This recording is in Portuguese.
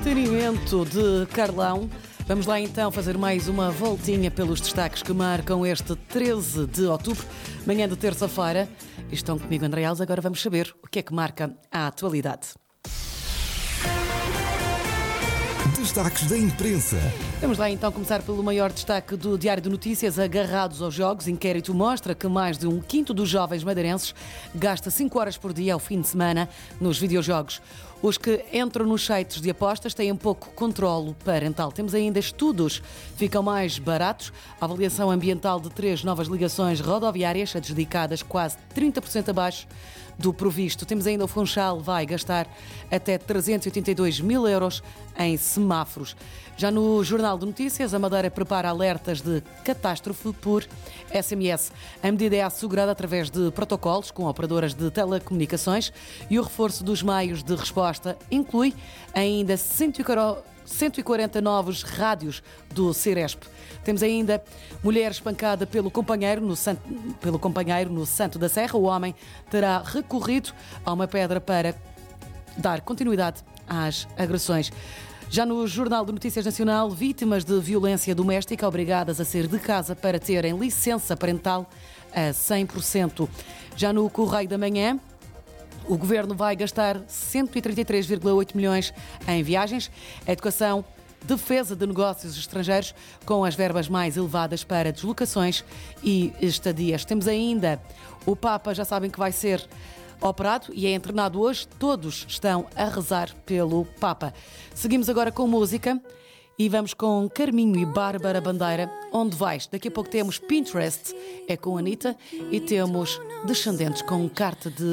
Entretenimento de Carlão. Vamos lá então fazer mais uma voltinha pelos destaques que marcam este 13 de outubro, manhã de terça-feira. Estão comigo André Alves, agora vamos saber o que é que marca a atualidade. Destaques da imprensa. Vamos lá então começar pelo maior destaque do Diário de Notícias, agarrados aos jogos. Inquérito mostra que mais de um quinto dos jovens madeirenses gasta 5 horas por dia ao fim de semana nos videojogos. Os que entram nos sites de apostas têm pouco controlo parental. Temos ainda estudos, ficam mais baratos. A avaliação ambiental de 3 novas ligações rodoviárias, adjudicadas quase 30% abaixo do previsto. Temos ainda o Funchal, vai gastar até 382 mil euros em semáforos. Já no Jornal de Notícias, a Madeira prepara alertas de catástrofe por SMS. A medida é assegurada através de protocolos com operadoras de telecomunicações e o reforço dos meios de resposta inclui ainda 140 novos rádios do Ciresp. Temos ainda mulher espancada pelo companheiro no Santo da Serra. O homem terá recorrido a uma pedra para dar continuidade às agressões. Já no Jornal de Notícias Nacional, vítimas de violência doméstica obrigadas a sair de casa para terem licença parental a 100%. Já no Correio da Manhã, o Governo vai gastar 133,8 milhões em viagens, educação, defesa de negócios estrangeiros, com as verbas mais elevadas para deslocações e estadias. Temos ainda o Papa, já sabem que vai ser operado e é internado hoje. Todos estão a rezar pelo Papa. Seguimos agora com música e vamos com Carminho e Bárbara Bandeira. Onde vais? Daqui a pouco temos Pinterest, é com a Anitta, e temos Descendentes com carta de